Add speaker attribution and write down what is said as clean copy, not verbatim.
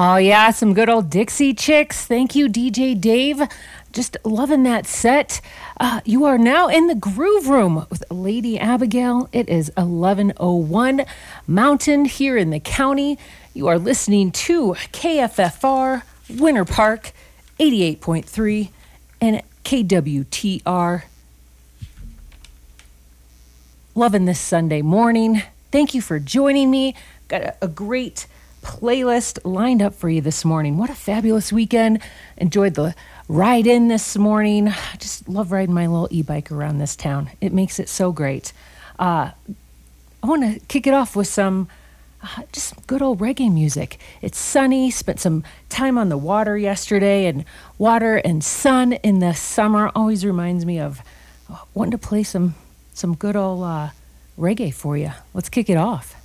Speaker 1: Oh, yeah, some good old Dixie Chicks. Thank you, DJ Dave. Just loving that set. You are now in the Groove Room with Lady Abigail. It is 11:01 Mountain here in the county. You are listening to KFFR, Winter Park, 88.3, and KWTR. Loving this Sunday morning. Thank you for joining me. Got a great playlist lined up for you this morning. What a fabulous weekend. Enjoyed the ride in this morning. I just love riding my little e-bike around this town. It makes it so great. I want to kick it off with some just good old reggae music. It's sunny. Spent some time on the water yesterday, and water and sun in the summer always reminds me of wanting to play some good old reggae for you. Let's kick it off.